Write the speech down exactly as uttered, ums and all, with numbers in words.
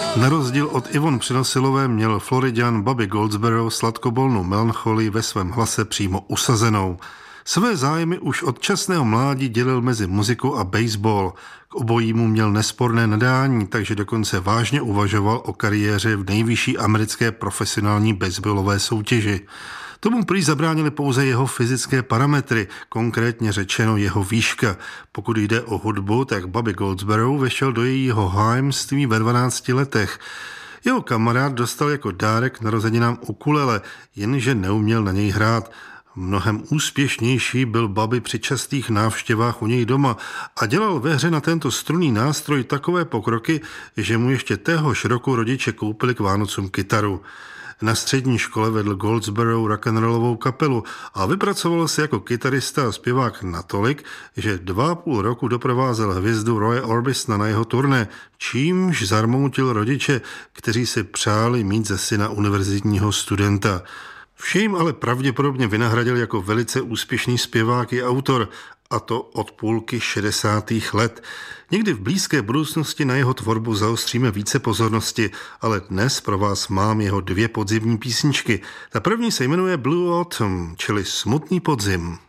Na rozdíl od Yvonne Přinosilové měl Floriďan Bobby Goldsboro sladkobolnou melancholii ve svém hlase přímo usazenou. Své zájmy už od časného mládí dělil mezi muzikou a baseball. K obojímu měl nesporné nadání, takže dokonce vážně uvažoval o kariéře v nejvyšší americké profesionální baseballové soutěži. Tomu prý zabránily pouze jeho fyzické parametry, konkrétně řečeno jeho výška. Pokud jde o hudbu, tak Bobby Goldsboro vešel do jejího hájemství ve dvanácti letech. Jeho kamarád dostal jako dárek k narozeninám ukulele, jenže neuměl na něj hrát. Mnohem úspěšnější byl Bobby při častých návštěvách u něj doma a dělal ve hře na tento strunný nástroj takové pokroky, že mu ještě téhož roku rodiče koupili k Vánocům kytaru. Na střední škole vedl Goldsboro rock'n'rollovou kapelu a vypracoval se jako kytarista a zpěvák natolik, že dva a půl roku doprovázel hvězdu Roye Orbisona na jeho turné, čímž zarmoutil rodiče, kteří si přáli mít ze syna univerzitního studenta. Vše jim ale pravděpodobně vynahradil jako velice úspěšný zpěvák i autor, a to od půlky šedesátých let. Někdy v blízké budoucnosti na jeho tvorbu zaostříme více pozornosti, ale dnes pro vás mám jeho dvě podzimní písničky. Ta první se jmenuje Blue Autumn, čili Smutný podzim.